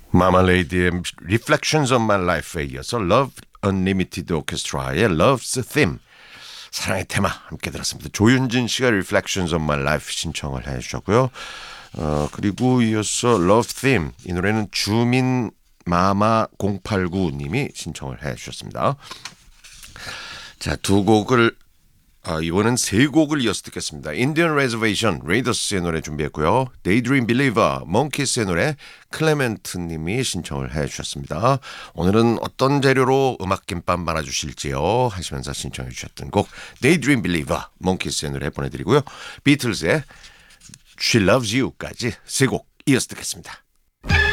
마마레이드의 Reflections on My Life에 이어서 Love Unlimited Orchestra의 Love's Theme, 사랑의 테마 함께 들었습니다. 조윤진 씨가 Reflections on My Life 신청을 해주셨고요. 그리고 이어서 Love Theme, 이 노래는 주민 마마 089님이 신청을 해주셨습니다. 자, 두 곡을 이번엔 세 곡을 이어서 듣겠습니다. Indian Reservation, 레이더스의 노래 준비했고요. Daydream Believer, Monkeys의 노래 클레멘트님이 신청을 해주셨습니다. 오늘은 어떤 재료로 음악김밥 말아주실지요 하시면서 신청해 주셨던 곡 Daydream Believer, Monkeys의 노래 보내드리고요. 비틀즈의 She Loves You까지 세 곡 이어서 듣겠습니다.